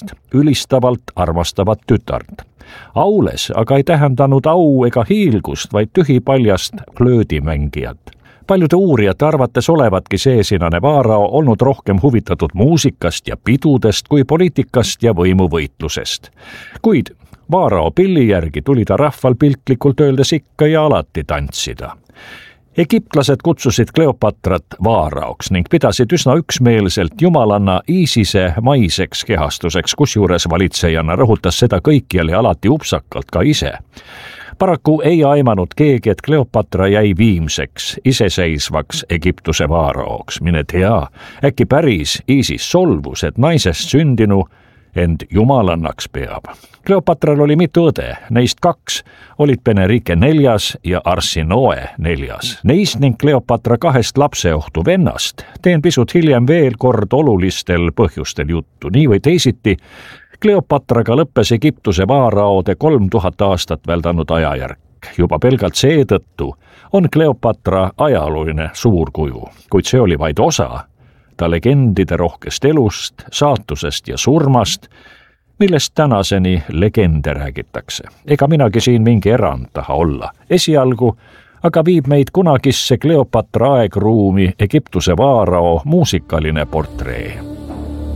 ennast, ülistavalt armastavat tütart. Aules aga ei tähendanud au ega hiilgust, vaid tühipaljast flöödimängijat. Paljude uurijate arvates olevatki seesinane Vaarao olnud rohkem huvitatud muusikast ja pidudest kui poliitikast ja võimuvõitlusest. Kuid Vaarao pilli järgi tuli ta rahval piltlikult öeldes ikka ja alati tantsida. Egiptlased kutsusid Kleopatrat Vaaraoks ning pidasid üsna üksmeelselt jumalanna Iisise maiseks kehastuseks, kusjuures valitsejana rõhutas seda kõikjal ja alati upsakalt ka ise. Paraku ei aimanud keegi, et Kleopatra jäi viimseks, iseseisvaks Egiptuse Vaaraoks. Mine tea, äkki päris Iisis solvus, et naisest sündinu end jumalannaks peab. Kleopatral oli mitu õde, neist 2 olid Penerique 4. ja Arsinoe 4. Neist ning Kleopatra 2 lapseohtu vennast teen pisut hiljem veel kord olulistel põhjustel juttu. Nii või teisiti, Kleopatraga lõppes Egiptuse Vaaraode 3000 aastat väldanud ajajärk. Juba pelgalt seetõttu on Kleopatra ajalooline suurkuju, kuid see oli vaid osa ta legendide rohkest elust, saatusest ja surmast, millest tänaseni legende räägitakse. Ega minagi siin mingi erand taha olla. Esialgu aga viib meid kunagisse Kleopatra aegruumi Egiptuse Vaarao muusikaline portree.